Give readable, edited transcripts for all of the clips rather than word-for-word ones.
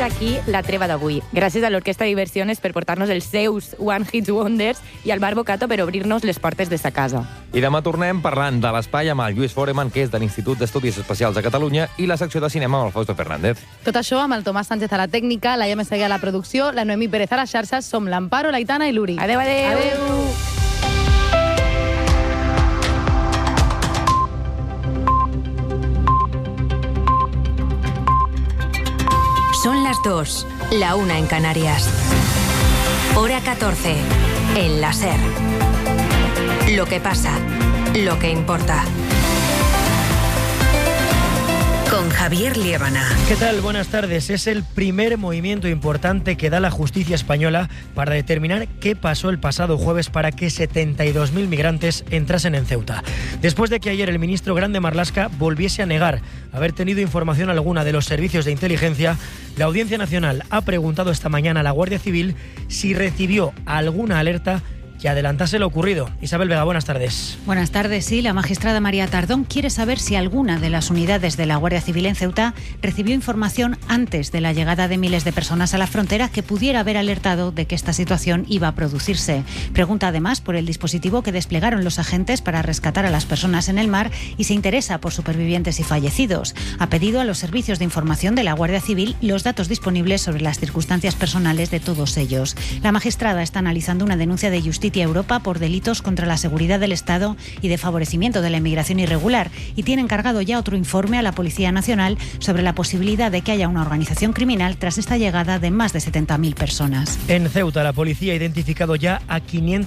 fins aquí la treva d'avui. Gràcies a l'Orquestra Diversiones per portar-nos els seus One Hit Wonders i al Bar Bocato per obrir-nos les portes de sa casa. I demà tornem parlant de l'espai amb el Lluís Foreman, que és de l'Institut d'Estudis Especials de Catalunya, i la secció de cinema amb el Fausto Fernández. Tot això amb el Tomàs Sánchez a la tècnica, la Gemma Seguí a la producció, la Noemí Pérez a les xarxes, som l'Amparo, l'Aitana i l'Uri. Adéu, adéu! Adéu! Son las 2, la 1 en Canarias. Hora 14, en la SER. Lo que pasa, lo que importa. Con Javier Liébana. ¿Qué tal? Buenas tardes. Es el primer movimiento importante que da la justicia española para determinar qué pasó el pasado jueves para que 72.000 migrantes entrasen en Ceuta. Después de que ayer el ministro Grande Marlaska volviese a negar haber tenido información alguna de los servicios de inteligencia, la Audiencia Nacional ha preguntado esta mañana a la Guardia Civil si recibió alguna alerta que adelantase lo ocurrido. Isabel Vega, buenas tardes. Buenas tardes, sí. La magistrada María Tardón quiere saber si alguna de las unidades de la Guardia Civil en Ceuta recibió información antes de la llegada de miles de personas a la frontera que pudiera haber alertado de que esta situación iba a producirse. Pregunta además por el dispositivo que desplegaron los agentes para rescatar a las personas en el mar y se interesa por supervivientes y fallecidos. Ha pedido a los servicios de información de la Guardia Civil los datos disponibles sobre las circunstancias personales de todos ellos. La magistrada está analizando una denuncia de Justicia Europa por delitos contra la seguridad del Estado y de favorecimiento de la inmigración irregular y tiene encargado ya otro informe a la Policía Nacional sobre la posibilidad de que haya una organización criminal tras esta llegada de más de 70.000 personas. En Ceuta, la policía ha identificado ya a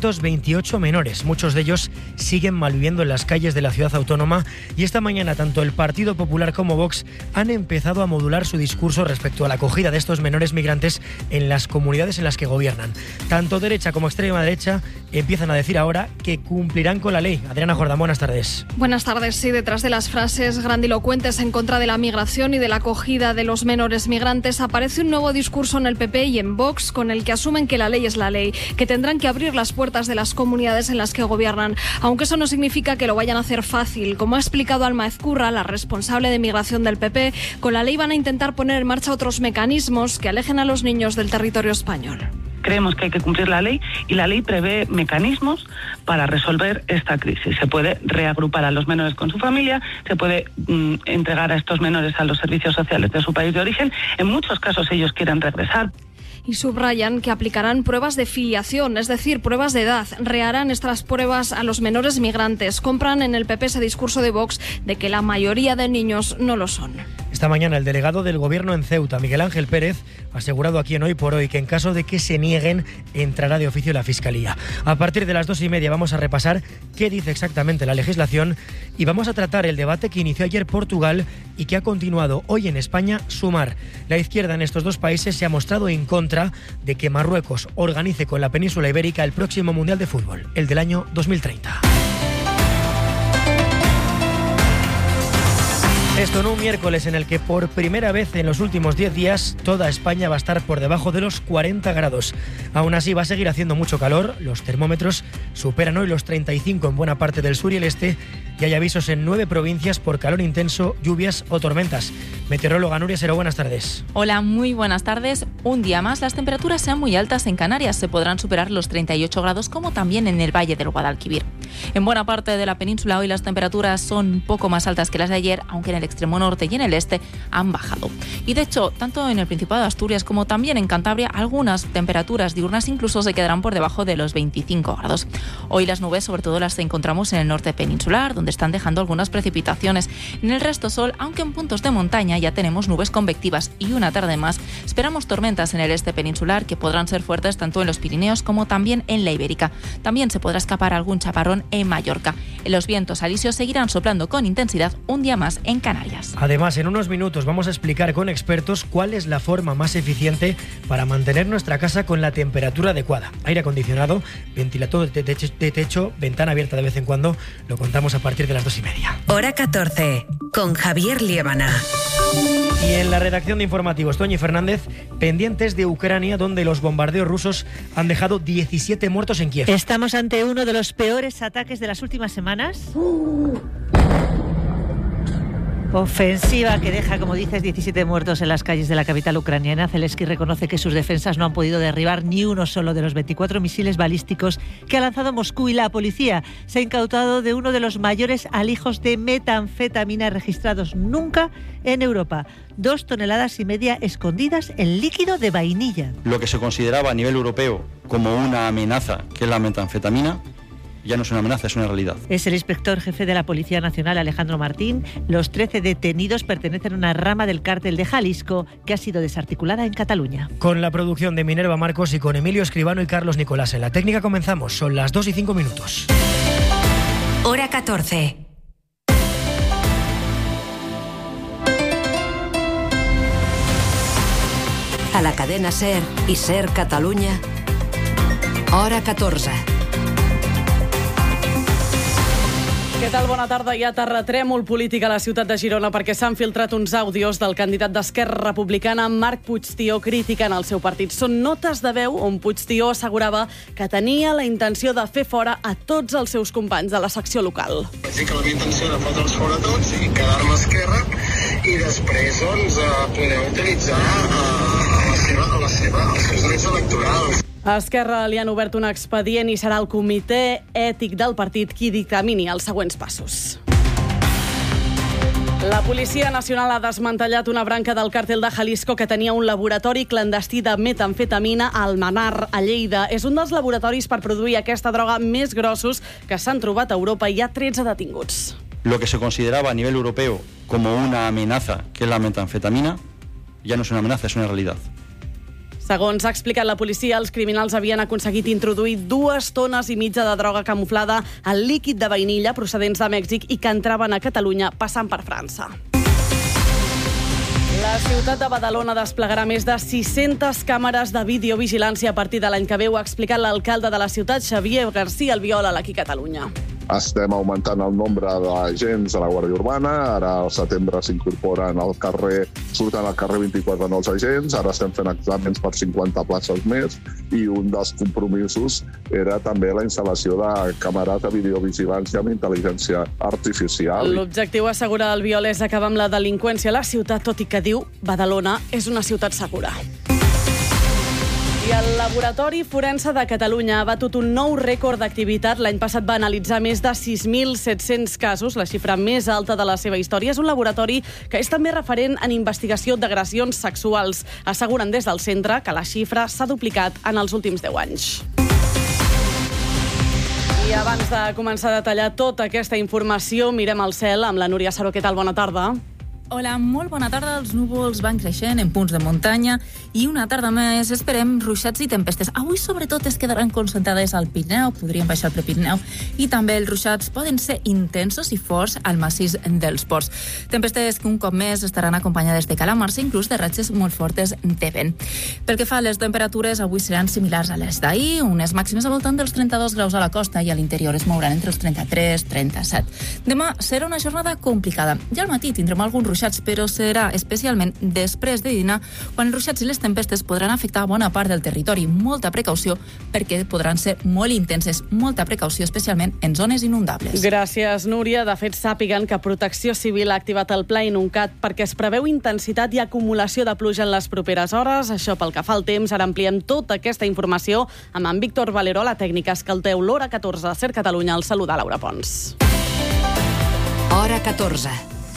528 menores. Muchos de ellos siguen malviviendo en las calles de la ciudad autónoma y esta mañana tanto el Partido Popular como Vox han empezado a modular su discurso respecto a la acogida de estos menores migrantes en las comunidades en las que gobiernan. Tanto derecha como extrema derecha empiezan a decir ahora que cumplirán con la ley. Adriana Jordán, buenas tardes. Buenas tardes. Sí, detrás de las frases grandilocuentes en contra de la migración y de la acogida de los menores migrantes aparece un nuevo discurso en el PP y en Vox con el que asumen que la ley es la ley, que tendrán que abrir las puertas de las comunidades en las que gobiernan, aunque eso no significa que lo vayan a hacer fácil. Como ha explicado Alma Ezcurra, la responsable de migración del PP, con la ley van a intentar poner en marcha otros mecanismos que alejen a los niños del territorio español. Creemos que hay que cumplir la ley y la ley prevé mecanismos para resolver esta crisis. Se puede reagrupar a los menores con su familia, se puede entregar a estos menores a los servicios sociales de su país de origen. En muchos casos ellos quieren regresar. Y subrayan que aplicarán pruebas de filiación, es decir, pruebas de edad. Reharán estas pruebas a los menores migrantes. Compran en el PP ese discurso de Vox de que la mayoría de niños no lo son. Esta mañana el delegado del Gobierno en Ceuta, Miguel Ángel Pérez, ha asegurado aquí en Hoy por Hoy que en caso de que se nieguen, entrará de oficio la Fiscalía. A partir de las 2:30 vamos a repasar qué dice exactamente la legislación y vamos a tratar el debate que inició ayer Portugal y que ha continuado hoy en España, Sumar. La izquierda en estos dos países se ha mostrado en contra de que Marruecos organice con la península ibérica el próximo Mundial de Fútbol, el del año 2030. Esto en un miércoles en el que por primera vez en los últimos 10 días toda España va a estar por debajo de los 40 grados. Aún así va a seguir haciendo mucho calor, los termómetros superan hoy los 35 en buena parte del sur y el este y hay avisos en 9 provincias por calor intenso, lluvias o tormentas. Meteoróloga Nuria Seró, buenas tardes. Hola, muy buenas tardes. Un día más las temperaturas sean muy altas en Canarias, se podrán superar los 38 grados como también en el Valle del Guadalquivir. En buena parte de la península hoy las temperaturas son un poco más altas que las de ayer, aunque en el extremo norte y en el este han bajado. Y de hecho, tanto en el Principado de Asturias como también en Cantabria, algunas temperaturas diurnas incluso se quedarán por debajo de los 25 grados. Hoy las nubes sobre todo las encontramos en el norte peninsular, donde están dejando algunas precipitaciones. En el resto sol, aunque en puntos de montaña ya tenemos nubes convectivas y una tarde más, esperamos tormentas en el este peninsular que podrán ser fuertes tanto en los Pirineos como también en la Ibérica. También se podrá escapar algún chaparrón en Mallorca. Los vientos alisios seguirán soplando con intensidad un día más en Canarias. Además, en unos minutos vamos a explicar con expertos cuál es la forma más eficiente para mantener nuestra casa con la temperatura adecuada. Aire acondicionado, ventilador de techo, ventana abierta de vez en cuando. Lo contamos a partir de las 2:30. Hora 14, con Javier Liébana. Y en la redacción de informativos, Toñi Fernández, pendientes de Ucrania, donde los bombardeos rusos han dejado 17 muertos en Kiev. Estamos ante uno de los peores ataques de las últimas semanas. Ofensiva que deja, como dices, 17 muertos en las calles de la capital ucraniana. Zelensky reconoce que sus defensas no han podido derribar ni uno solo de los 24 misiles balísticos que ha lanzado Moscú, y la policía se ha incautado de uno de los mayores alijos de metanfetamina registrados nunca en Europa. 2,5 toneladas escondidas en líquido de vainilla. Lo que se consideraba a nivel europeo como una amenaza, que es la metanfetamina, ya no es una amenaza, es una realidad. Es el inspector jefe de la Policía Nacional, Alejandro Martín. Los 13 detenidos pertenecen a una rama del cártel de Jalisco que ha sido desarticulada en Cataluña. Con la producción de Minerva Marcos y con Emilio Escribano y Carlos Nicolás en la técnica comenzamos. Son las 2:05. Hora 14. A la cadena SER i SER Catalunya, Hora 14. Què tal? Bona tarda. Hi ha terratrèmol polític a la ciutat de Girona perquè s'han filtrat uns àudios del candidat d'Esquerra Republicana, Marc Puigtió, criticant el seu partit. Són notes de veu on Puigtió assegurava que tenia la intenció de fer fora a tots els seus companys de la secció local. Vaig dir que la meva intenció era fotre'ls fora a tots i quedar-me a Esquerra i després poder utilitzar els seus drets electorals. A Esquerra li han obert un expedient i serà el comitè ètic del partit qui dictamini els següents passos. La Policia Nacional ha desmantellat una branca del càrtel de Jalisco que tenia un laboratori clandestí de metanfetamina a Almenar, a Lleida. És un dels laboratoris per produir aquesta droga més grossos que s'han trobat a Europa i hi ha 13 detinguts. Lo que se consideraba a nivel europeo como una amenaza, que es la metanfetamina, ya no es una amenaza, es una realidad. Segons ha explicat la policia, els criminals havien aconseguit introduir 2,5 tones de droga camuflada al líquid de vainilla procedents de Mèxic i que entraven a Catalunya passant per França. La ciutat de Badalona desplegarà més de 600 càmeres de videovigilància a partir de l'any que ve. Ho ha explicat l'alcalde de la ciutat, Xavier García Albiol, a l'Aquí Catalunya. Estem augmentant el nombre d'agents a la Guàrdia Urbana. Ara al setembre s'incorporen al carrer, surten al carrer 24 nous agents. Ara estem fent exàmens per 50 places més i un dels compromisos era també la instal·lació de càmeres de videovigilància amb intel·ligència artificial. L'objectiu, assegura Albiol, és acabar amb la delinqüència a la ciutat, tot i que diu Badalona és una ciutat segura. I el Laboratori Forense de Catalunya ha batut un nou rècord d'activitat. L'any passat va analitzar més de 6.700 casos, la xifra més alta de la seva història. És un laboratori que és també referent en investigació d'agressions sexuals. Asseguren des del centre que la xifra s'ha duplicat en els últims 10 anys. I abans de començar a detallar tota aquesta informació, mirem al cel amb la Núria Saró. Què tal? Bona tarda. Hola, molt bona tarda. Els núvols van creixent en punts de muntanya i una tarda més esperem ruixats i tempestes. Avui, sobretot, es quedaran concentrades al Pirineu, podrien baixar al Prepirineu, i també els ruixats poden ser intensos i forts al massís dels Ports. Tempestes que un cop més estaran acompanyades de calamars i inclús de ratxes molt fortes de vent. Pel que fa a les temperatures, avui seran similars a les d'ahir, unes màximes al voltant dels 32 graus a la costa i a l'interior es mouran entre els 33 i 37. Demà serà una jornada complicada. Ja al matí tindrem alguns ruixats, però serà especialment després de dinar quan els ruixats i les tempestes podran afectar bona part del territori. Molta precaució perquè podran ser molt intenses. Molta precaució especialment en zones inundables. Gràcies, Núria. De fet, sàpiguen que Protecció Civil ha activat el Pla Inuncat perquè es preveu intensitat i acumulació de pluja en les properes hores. Això pel que fa al temps. Ara ampliem tota aquesta informació amb en Víctor Valero, a la tècnica. Escolteu l'Hora 14 de SER Catalunya. El saluda Laura Pons. Hora 14.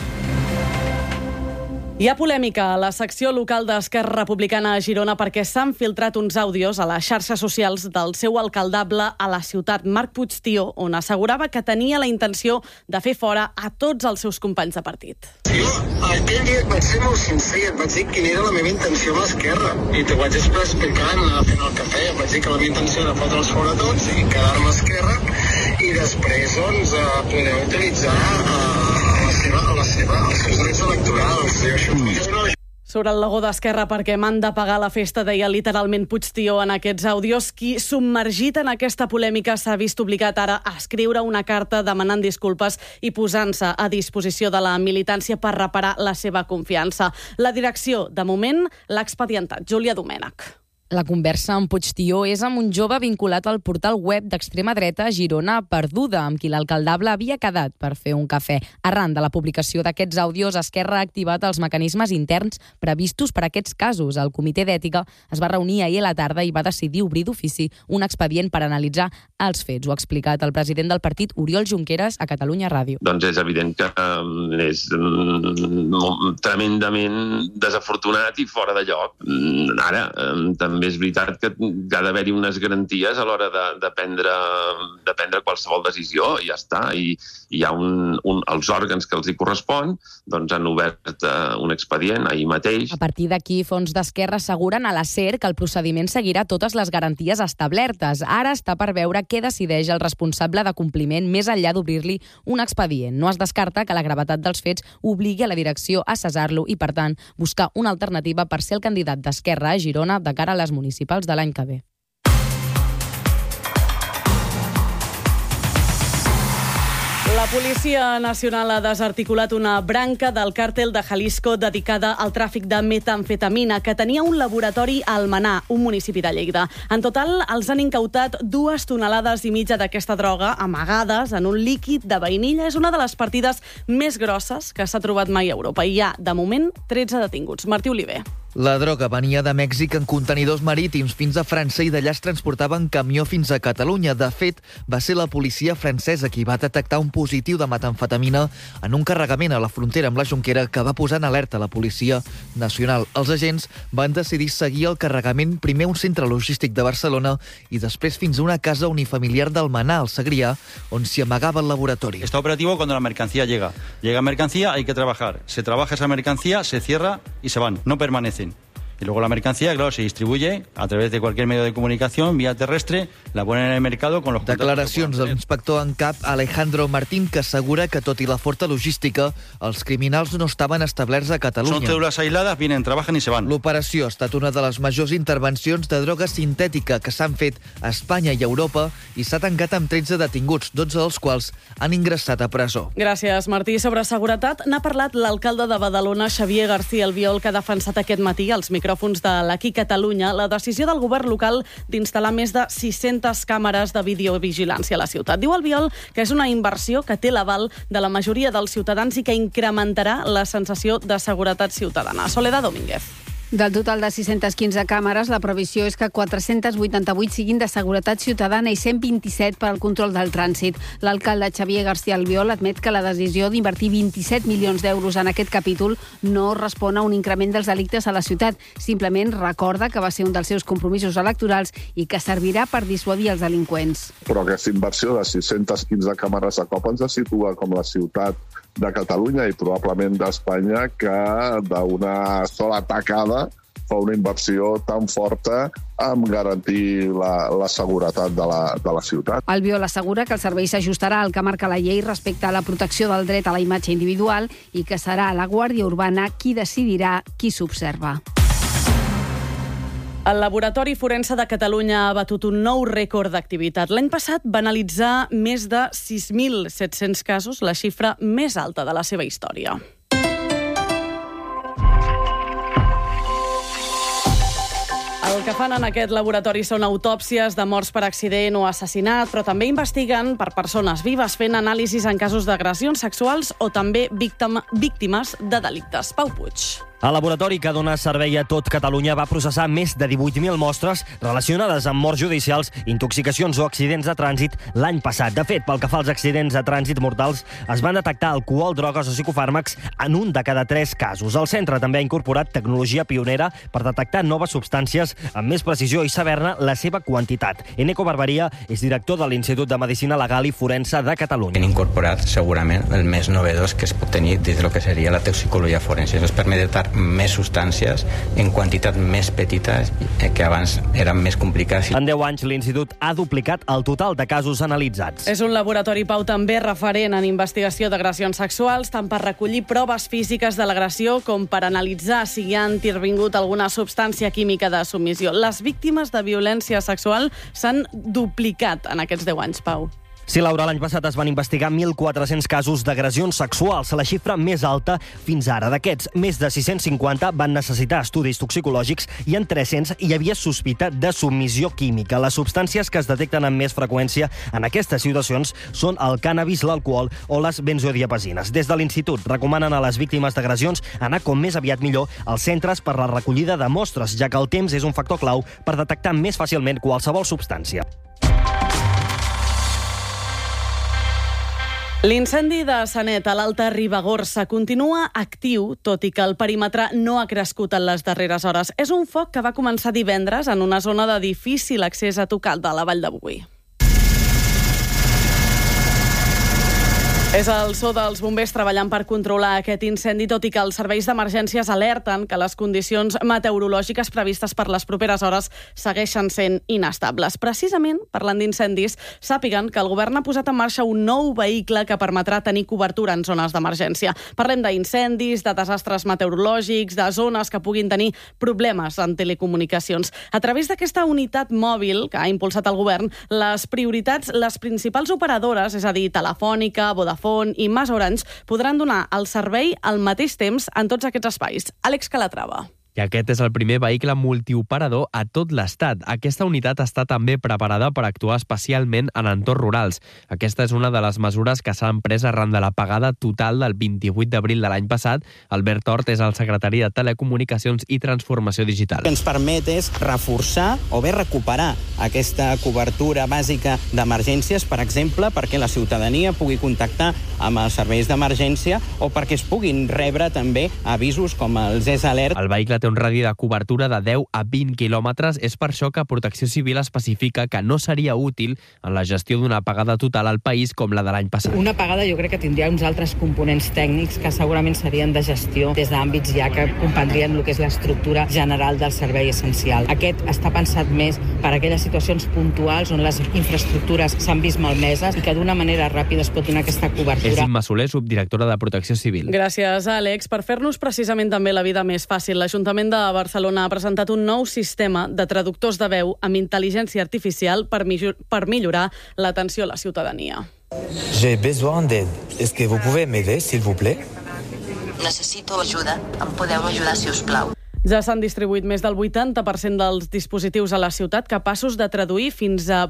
Hi ha polèmica a la secció local d'Esquerra Republicana a Girona perquè s'han filtrat uns àudios a les xarxes socials del seu alcaldable a la ciutat, Marc Puigtió, on assegurava que tenia la intenció de fer fora a tots els seus companys de partit. Jo aquell dia et vaig ser molt sincer, et vaig dir quina era la meva intenció amb l'Esquerra i t'ho vaig explicar fent el cafè. Em vaig dir que la meva intenció era fotre'ls fora a tots i quedar-me a Esquerra i després poder utilitzar els seus drets electorals. Sobre el logo d'Esquerra perquè m'han de pagar la festa, deia literalment Puigtió en aquests àudios. Qui, submergit en aquesta polèmica, s'ha vist obligat ara a escriure una carta demanant disculpes i posant-se a disposició de la militància per reparar la seva confiança. La direcció, de moment, l'ha expedientat. Júlia Domènech. La conversa amb Puigtió és amb un jove vinculat al portal web d'extrema dreta Girona Perduda, amb qui l'alcaldable havia quedat per fer un cafè. Arran de la publicació d'aquests àudios, Esquerra ha activat els mecanismes interns previstos per a aquests casos. El comitè d'ètica es va reunir ahir a la tarda i va decidir obrir d'ofici un expedient per analitzar els fets. Ho ha explicat el president del partit, Oriol Junqueras, a Catalunya Ràdio. Doncs és evident que és tremendament desafortunat i fora de lloc. Ara, també és veritat que ha d'haver-hi unes garanties a l'hora de prendre qualsevol decisió, i ja està. I hi ha els òrgans que els hi correspon, doncs han obert un expedient ahir mateix. A partir d'aquí, fons d'Esquerra asseguren a la SER que el procediment seguirà totes les garanties establertes. Ara està per veure què decideix el responsable de compliment més enllà d'obrir-li un expedient. No es descarta que la gravetat dels fets obligui a la direcció a cessar-lo i, per tant, buscar una alternativa per ser el candidat d'Esquerra a Girona de cara a les municipals de l'any que ve. La Policia Nacional ha desarticulat una branca del càrtel de Jalisco dedicada al tràfic de metamfetamina que tenia un laboratori a Almenar, un municipi de Lleida. En total, els han incautat 2,5 tonelades d'aquesta droga amagades en un líquid de vainilla. És una de les partides més grosses que s'ha trobat mai a Europa. Hi ha, de moment, 13 detinguts. Martí Oliver. La droga venia de Mèxic en contenidors marítims fins a França i d'allà es transportava en camió fins a Catalunya. De fet, va ser la policia francesa qui va detectar un positiu de metamfetamina en un carregament a la frontera amb la Jonquera que va posar en alerta la Policia Nacional. Els agents van decidir seguir el carregament primer a un centre logístic de Barcelona i després fins a una casa unifamiliar d'Almenar, al Segrià, on s'hi amagava el laboratori. Está operativo cuando la mercancía llega. Llega mercancía, hay que trabajar. Se trabaja esa mercancía, se cierra y se van. No permanecen. Y luego la mercancía, claro, se distribuye a través de cualquier medio de comunicación, vía terrestre, la ponen en el mercado con los contactos. Declaracions de l'inspector en cap Alejandro Martín, que assegura que, tot i la forta logística, els criminals no estaven establerts a Catalunya. Son cédulas aisladas, vienen, trabajan y se van. L'operació ha estat una de les majors intervencions de droga sintètica que s'han fet a Espanya i a Europa i s'ha tancat amb 13 detinguts, 12 dels quals han ingressat a presó. Gràcies, Martí. Sobre seguretat n'ha parlat l'alcalde de Badalona, Xavier García Albiol, que ha defensat aquest matí als micròfons de l'Aquí Catalunya la decisió del govern local d'instal·lar més de 600 càmeres de videovigilància a la ciutat. Diu Albiol que és una inversió que té l'aval de la majoria dels ciutadans i que incrementarà la sensació de seguretat ciutadana. Soledad Domínguez. Del total de 615 càmeres, la previsió és que 488 siguin de seguretat ciutadana i 127 per al control del trànsit. L'alcalde Xavier García Albiol admet que la decisió d'invertir 27 milions d'euros en aquest capítol no respon a un increment dels delictes a la ciutat. Simplement recorda que va ser un dels seus compromisos electorals i que servirà per dissuadir els delinqüents. Però aquesta inversió de 615 càmeres a cop ens situa com la ciutat de Catalunya i probablement d'Espanya que d'una sola tacada fa una inversió tan forta amb garantir la seguretat de la ciutat. Albiol assegura que el servei s'ajustarà al que marca la llei respecte a la protecció del dret a la imatge individual i que serà la Guàrdia Urbana qui decidirà qui s'observa. El Laboratori Forense de Catalunya ha batut un nou rècord d'activitat. L'any passat va analitzar més de 6.700 casos, la xifra més alta de la seva història. El que fan en aquest laboratori són autòpsies de morts per accident o assassinat, però també investiguen per persones vives, fent anàlisis en casos d'agressions sexuals o també víctimes de delictes. Pau Puig. El laboratori que dona servei a tot Catalunya va processar més de 18.000 mostres relacionades amb morts judicials, intoxicacions o accidents de trànsit l'any passat. De fet, pel que fa als accidents de trànsit mortals, es van detectar alcohol, drogues o psicofàrmacs en un de cada 3 casos. El centre també ha incorporat tecnologia pionera per detectar noves substàncies amb més precisió i saber-ne la seva quantitat. Eneco Barberia és director de l'Institut de Medicina Legal i Forense de Catalunya. Hem incorporat segurament el més novedós que es pot tenir dins del que seria la toxicologia forense. Ens permet detectar més substàncies en quantitat més petita que abans eren més complicats. En 10 anys, l'Institut ha duplicat el total de casos analitzats. És un laboratori, Pau, també referent en investigació d'agressions sexuals, tant per recollir proves físiques de l'agressió com per analitzar si hi ha intervingut alguna substància química de submissió. Les víctimes de violència sexual s'han duplicat en aquests 10 anys, Pau. Sí, Laura, l'any passat es van investigar 1.400 casos d'agressions sexuals, la xifra més alta fins ara. D'aquests, més de 650 van necessitar estudis toxicològics i en 300 hi havia sospita de submissió química. Les substàncies que es detecten amb més freqüència en aquestes situacions són el cànnabis, l'alcohol o les benzodiazepines. Des de l'Institut recomanen a les víctimes d'agressions anar com més aviat millor als centres per la recollida de mostres, ja que el temps és un factor clau per detectar més fàcilment qualsevol substància. L'incendi de Sanet a l'Alta Ribagorça continua actiu, tot i que el perímetre no ha crescut en les darreres hores. És un foc que va començar divendres en una zona de difícil accés a tocar de la Vall de Boí. És el so dels bombers treballant per controlar aquest incendi, tot i que els serveis d'emergències alerten que les condicions meteorològiques previstes per les properes hores segueixen sent inestables. Precisament, parlant d'incendis, sàpiguen que el govern ha posat en marxa un nou vehicle que permetrà tenir cobertura en zones d'emergència. Parlem d'incendis, de desastres meteorològics, de zones que puguin tenir problemes en telecomunicacions. A través d'aquesta unitat mòbil que ha impulsat el govern, les prioritats, les principals operadores, és a dir, Telefònica, Vodafone i MasOrange, podran donar el servei al mateix temps en tots aquests espais. Àlex Calatrava. I aquest és el primer vehicle multioperador a tot l'Estat. Aquesta unitat està també preparada per actuar especialment en entorns rurals. Aquesta és una de les mesures que s'han pres arran de l'apagada total del 28 d'abril de l'any passat. Albert Hort és el secretari de Telecomunicacions i Transformació Digital. El que ens permet és reforçar o bé recuperar aquesta cobertura bàsica d'emergències, per exemple, perquè la ciutadania pugui contactar amb els serveis d'emergència o perquè es puguin rebre també avisos com els ESAlert. El vehicle té un radi de cobertura de 10 a 20 quilòmetres. És per això que Protecció Civil especifica que no seria útil en la gestió d'una apagada total al país com la de l'any passat. Una apagada jo crec que tindria uns altres components tècnics que segurament serien de gestió des d'àmbits ja que comprendrien el que és l'estructura general del servei essencial. Aquest està pensat més per a aquelles situacions puntuals on les infraestructures s'han vist malmeses i que d'una manera ràpida es pot donar aquesta cobertura. És Imma Soler, subdirectora de Protecció Civil. Gràcies, Àlex. Per fer-nos precisament també la vida més fàcil, l'Ajuntament de Barcelona ha presentat un nou sistema de traductors de veu amb intel·ligència artificial per millorar l'atenció a la ciutadania. J'ai besoin d'aide. Est-ce que vous pouvez m'aider, s'il vous plaît? Necessito ajuda. Em podeu ajudar, si us plau. Ja s'han distribuït més del 80% dels dispositius a la ciutat capaços de traduir fins a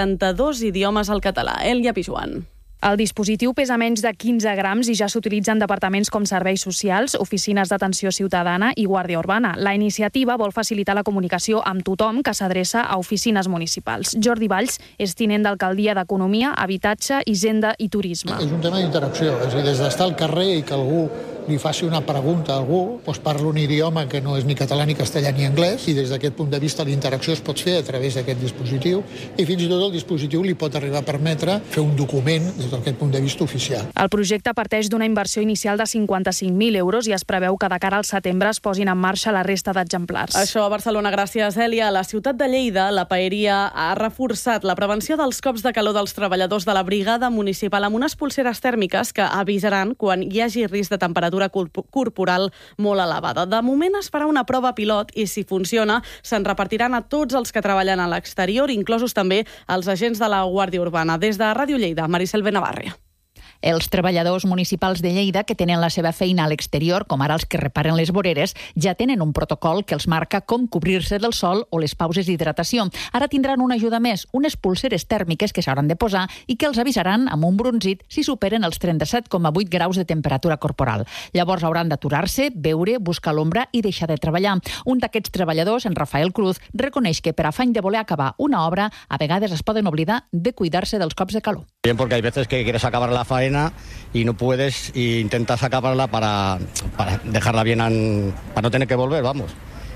82 idiomes al català. Elia Pijuan. El dispositiu pesa menys de 15 grams i ja s'utilitza en departaments com serveis socials, oficines d'atenció ciutadana i guàrdia urbana. La iniciativa vol facilitar la comunicació amb tothom que s'adreça a oficines municipals. Jordi Valls és tinent d'alcaldia d'Economia, Habitatge, Hisenda i Turisme. És un tema d'interacció, és a dir, des d'estar al carrer i que algú li faci una pregunta a algú, doncs parla un idioma que no és ni català, ni castellà, ni anglès, i des d'aquest punt de vista l'interacció es pot fer a través d'aquest dispositiu, i fins i tot el dispositiu li pot arribar a permetre fer un document des d'aquest punt de vista oficial. El projecte parteix d'una inversió inicial de 55.000 euros i es preveu que de cara al setembre es posin en marxa la resta d'exemplars. Això a Barcelona, gràcies, Èlia. A la ciutat de Lleida, la Paeria ha reforçat la prevenció dels cops de calor dels treballadors de la brigada municipal amb unes pulseres tèrmiques que avisaran quan hi hagi risc de temperatura corporal molt elevada. De moment es farà una prova pilot i, si funciona, se'n repartiran a tots els que treballen a l'exterior, inclosos també els agents de la Guàrdia Urbana. Des de Ràdio Lleida, Maricel Benavarre. Els treballadors municipals de Lleida que tenen la seva feina a l'exterior, com ara els que reparen les voreres, ja tenen un protocol que els marca com cobrir-se del sol o les pauses d'hidratació. Ara tindran una ajuda més, unes pulseres tèrmiques que s'hauran de posar i que els avisaran amb un bronzit si superen els 37,8 graus de temperatura corporal. Llavors hauran d'aturar-se, beure, buscar l'ombra i deixar de treballar. Un d'aquests treballadors, en Rafael Cruz, reconeix que per afany de voler acabar una obra, a vegades es poden oblidar de cuidar-se dels cops de calor. Bien, porque hay veces que quieres acabar la faena y no puedes e intentas acabarla para dejarla bien, para no tener que volver, vamos.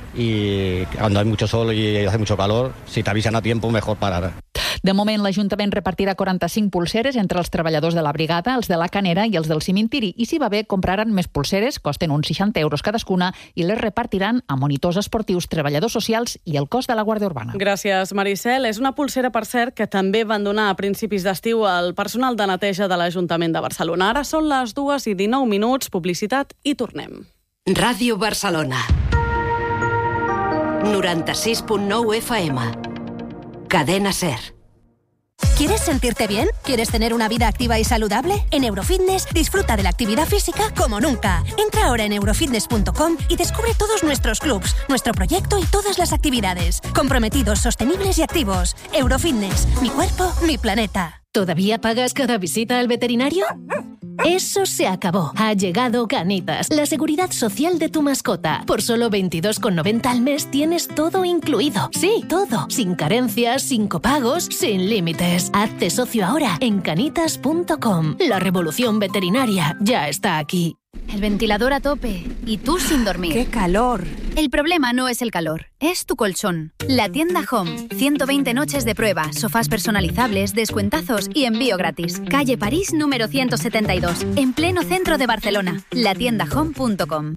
Y cuando hay mucho sol y hace mucho calor, si te avisan a tiempo, mejor parar. De moment, l'Ajuntament repartirà 45 pulseres entre els treballadors de la brigada, els de la Canera i els del cimentiri. I si va bé, compraran més pulseres, costen uns 60 euros cadascuna, i les repartiran a monitors esportius, treballadors socials i el cos de la Guàrdia Urbana. Gràcies, Maricel. És una pulsera, per cert, que també van donar a principis d'estiu al personal de neteja de l'Ajuntament de Barcelona. Ara són les 2:19, publicitat i tornem. Ràdio Barcelona. 96.9 FM. Cadena SER. ¿Quieres sentirte bien? ¿Quieres tener una vida activa y saludable? En Eurofitness disfruta de la actividad física como nunca. Entra ahora en eurofitness.com y descubre todos nuestros clubs, nuestro proyecto y todas las actividades. Comprometidos, sostenibles y activos. Eurofitness. Mi cuerpo, mi planeta. ¿Todavía pagas cada visita al veterinario? Eso se acabó. Ha llegado Canitas, la seguridad social de tu mascota. Por solo 22,90 al mes tienes todo incluido. Sí, todo. Sin carencias, sin copagos, sin límites. Hazte socio ahora en canitas.com. La revolución veterinaria ya está aquí. El ventilador a tope y tú sin dormir. ¡Qué calor! El problema no es el calor, es tu colchón. La tienda Home. 120 noches de prueba, sofás personalizables, descuentazos y envío gratis. Calle París número 172, en pleno centro de Barcelona. latiendahome.com.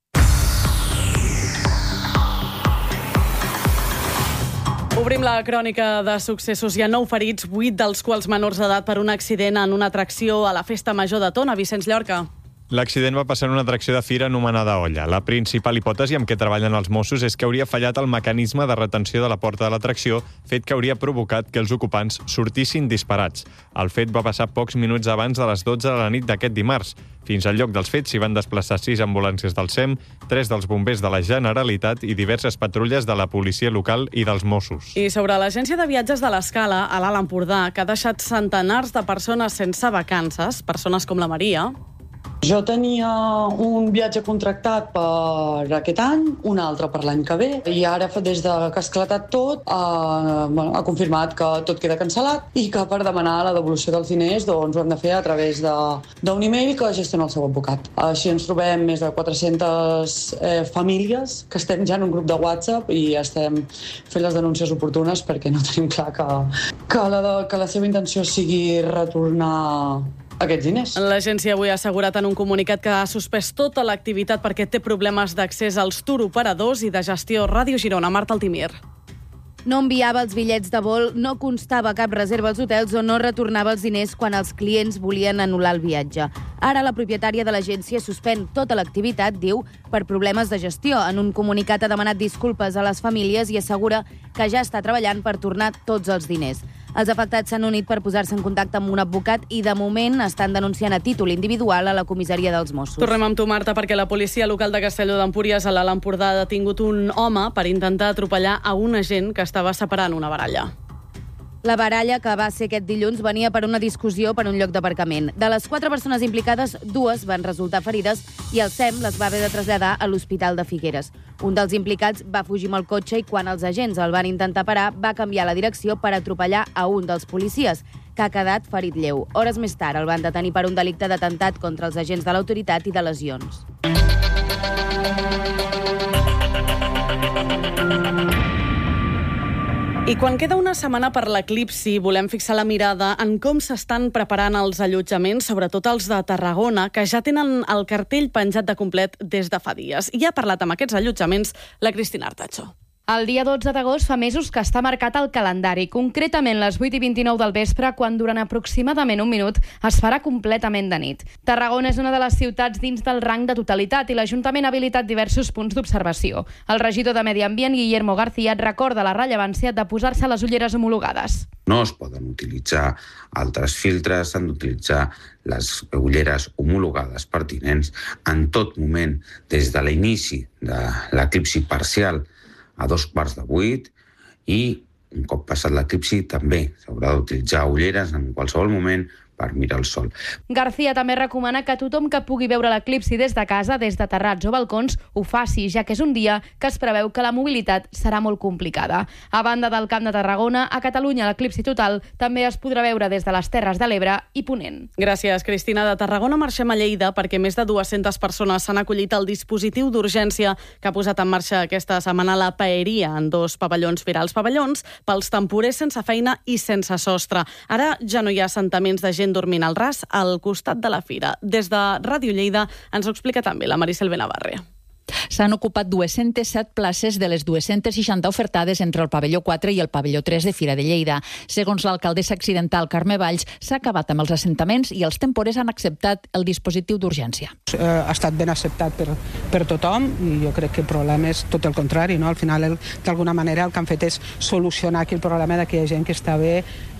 Obrim la crònica de successos. Hi ha 9 ferits, 8 dels quals menors d'edat per un accident en una atracció a la Festa Major de Tona. Vicenç Llorca. L'accident va passar en una atracció de fira anomenada Olla. La principal hipòtesi amb què treballen els Mossos és que hauria fallat el mecanisme de retenció de la porta de l'atracció, fet que hauria provocat que els ocupants sortissin disparats. El fet va passar pocs minuts abans de les 12 de la nit d'aquest dimarts. Fins al lloc dels fets s'hi van desplaçar 6 ambulàncies del SEM, 3 dels bombers de la Generalitat i diverses patrulles de la policia local i dels Mossos. I sobre l'agència de viatges de l'Escala, a l'Alt Empordà, que ha deixat centenars de persones sense vacances, persones com la Maria. Jo tenia un viatge contractat per aquest any, un altre per l'any que ve, i ara, des que ha esclatat tot, ha confirmat que tot queda cancel·lat i que per demanar la devolució dels diners doncs, ho hem de fer a través d'un email que gestiona el seu advocat. Així ens trobem més de 400 famílies que estem ja en un grup de WhatsApp i estem fent les denúncies oportunes perquè no tenim clar que la seva intenció sigui retornar aquests diners. L'agència avui ha assegurat en un comunicat que ha suspès tota l'activitat perquè té problemes d'accés als turoperadors i de gestió. Ràdio Girona, Marta Altimir. No enviava els bitllets de vol, no constava cap reserva als hotels o no retornava els diners quan els clients volien anul·lar el viatge. Ara la propietària de l'agència suspèn tota l'activitat, diu, per problemes de gestió. En un comunicat ha demanat disculpes a les famílies i assegura que ja està treballant per tornar tots els diners. Els afectats s'han unit per posar-se en contacte amb un advocat i, de moment, estan denunciant a títol individual a la comissaria dels Mossos. Tornem amb tu, Marta, perquè la policia local de Castelló d'Empúries a l'Alt Empordà ha detingut un home per intentar atropellar a un agent que estava separant una baralla. La baralla, que va ser aquest dilluns, venia per una discussió per un lloc d'aparcament. De les 4 persones implicades, 2 van resultar ferides i el SEM les va haver de traslladar a l'Hospital de Figueres. Un dels implicats va fugir amb el cotxe i quan els agents el van intentar parar va canviar la direcció per atropellar a un dels policies, que ha quedat ferit lleu. Hores més tard el van detenir per un delicte d'atemptat contra els agents de l'autoritat i de lesions. I quan queda una setmana per l'eclipsi, volem fixar la mirada en com s'estan preparant els allotjaments, sobretot els de Tarragona, que ja tenen el cartell penjat de complet des de fa dies. I ha parlat amb aquests allotjaments la Cristina Artacho. El dia 12 d'agost fa mesos que està marcat al calendari, concretament les 8:29 del vespre, quan durant aproximadament un minut es farà completament de nit. Tarragona és una de les ciutats dins del rang de totalitat i l'Ajuntament ha habilitat diversos punts d'observació. El regidor de Medi Ambient, Guillermo García, recorda la rellevància de posar-se les ulleres homologades. No es poden utilitzar altres filtres, s'han d'utilitzar les ulleres homologades pertinents en tot moment, des de l'inici de l'eclipsi parcial a 7:15 i un cop passat l'eclipsi també s'haurà d'utilitzar ulleres en qualsevol moment per mirar el sol. García també recomana que tothom que pugui veure l'eclipsi des de casa, des de terrats o balcons, ho faci, ja que és un dia que es preveu que la mobilitat serà molt complicada. A banda del Camp de Tarragona, a Catalunya l'eclipsi total també es podrà veure des de les Terres de l'Ebre i Ponent. Gràcies, Cristina. De Tarragona marxem a Lleida perquè més de 200 persones s'han acollit al dispositiu d'urgència que ha posat en marxa aquesta setmana la Paeria en 2 pavellons firals. Pavellons pels temporers sense feina i sense sostre. Ara ja no hi ha assentaments de gent dormint al ras al costat de la fira. Des de Ràdio Lleida ens ho explica també la Maricel Benavarre. S'han ocupat 207 places de les 260 ofertades entre el pavelló 4 i el pavelló 3 de Fira de Lleida. Segons l'alcaldessa accidental Carme Valls, s'ha acabat amb els assentaments i els temporers han acceptat el dispositiu d'urgència. Ha estat ben acceptat per tothom i jo crec que el problema és tot el contrari, no? Al final, d'alguna manera, el que han fet és solucionar aquí el problema d'aquella gent que estava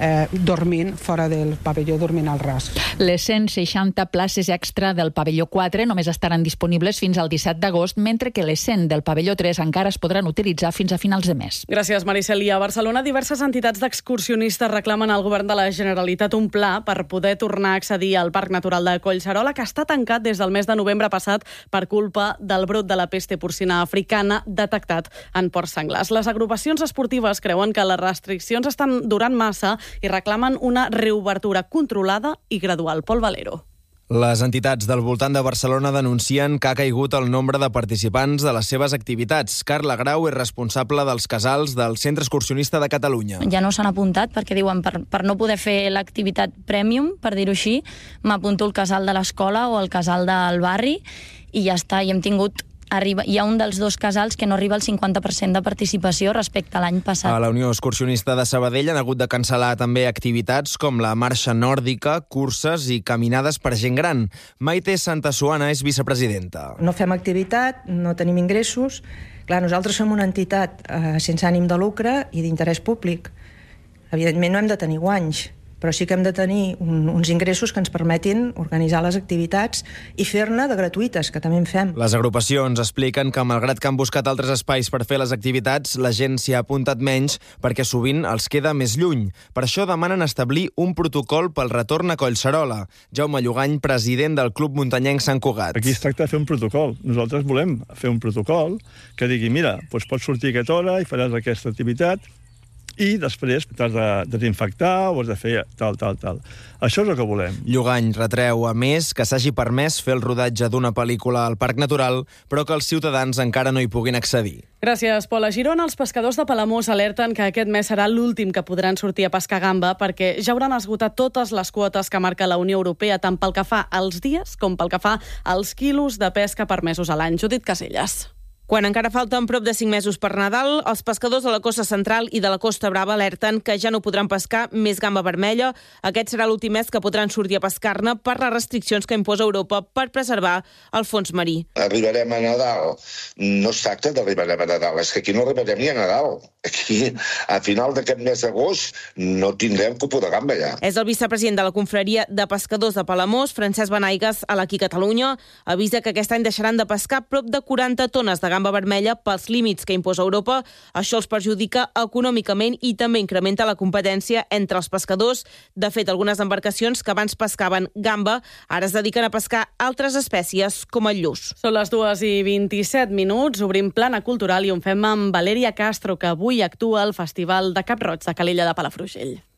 dormint fora del pavelló, dormint al ras. Les 160 places extra del pavelló 4 només estaran disponibles fins al 17 d'agost, mentre que les 100 del pavelló 3 encara es podran utilitzar fins a finals de mes. Gràcies, Maricel. I a Barcelona, diverses entitats d'excursionistes reclamen al govern de la Generalitat un pla per poder tornar a accedir al Parc Natural de Collserola, que està tancat des del mes de novembre passat per culpa del brot de la pesta porcina africana detectat en porcs senglars. Les agrupacions esportives creuen que les restriccions estan durant massa i reclamen una reobertura controlada i gradual. Pol Valero. Les entitats del voltant de Barcelona denuncien que ha caigut el nombre de participants de les seves activitats. Carla Grau és responsable dels casals del Centre Excursionista de Catalunya. Ja no s'han apuntat perquè diuen per no poder fer l'activitat premium, per dir-ho així, m'apunto al casal de l'escola o al casal del barri i ja està, i hem tingut... Hi ha un dels dos casals que no arriba al 50% de participació respecte a l'any passat. A la Unió Excursionista de Sabadell han hagut de cancel·lar també activitats com la marxa nòrdica, curses i caminades per gent gran. Maite Santasuana és vicepresidenta. No fem activitat, no tenim ingressos. Clar, nosaltres som una entitat sense ànim de lucre i d'interès públic. Evidentment no hem de tenir guanys, però sí que hem de tenir uns ingressos que ens permetin organitzar les activitats i fer-ne de gratuïtes, que també en fem. Les agrupacions expliquen que, malgrat que han buscat altres espais per fer les activitats, la gent s'hi ha apuntat menys perquè sovint els queda més lluny. Per això demanen establir un protocol pel retorn a Collserola. Jaume Llogany, president del Club Muntanyenc Sant Cugat. Aquí es tracta de fer un protocol. Nosaltres volem fer un protocol que digui, mira, doncs pots sortir a aquesta hora i faràs aquesta activitat, i després t'has de desinfectar o has de fer tal. Això és el que volem. Llogany retreu, a més, que s'hagi permès fer el rodatge d'una pel·lícula al Parc Natural, però que els ciutadans encara no hi puguin accedir. Gràcies, Pol. A Girona, els pescadors de Palamós alerten que aquest mes serà l'últim que podran sortir a pescar gamba perquè ja hauran esgotat totes les quotes que marca la Unió Europea, tant pel que fa als dies com pel que fa als quilos de pesca permesos a l'any. Judit Caselles. Quan encara falten prop de 5 mesos per Nadal, els pescadors de la Costa Central i de la Costa Brava alerten que ja no podran pescar més gamba vermella. Aquest serà l'últim mes que podran sortir a pescar-ne per les restriccions que imposa Europa per preservar el fons marí. Arribarem a Nadal. No es tracta d'arribarem a Nadal, és que aquí no arribarem ni a Nadal. Aquí, a final d'aquest mes d'agost, no tindrem cupo de gamba ja. És el vicepresident de la Confraria de Pescadors de Palamós, Francesc Benaigues, a l'Aquí Catalunya, avisa que aquest any deixaran de pescar prop de 40 tones de gamba vermella pels límits que imposa Europa. Això els perjudica econòmicament i també incrementa la competència entre els pescadors. De fet, algunes embarcacions que abans pescaven gamba ara es dediquen a pescar altres espècies com el lluç. Són les 2:27. Obrim plana cultural i ho fem amb Valèria Castro, que avui actua al Festival de Cap-roig de Calella de Palafrugell.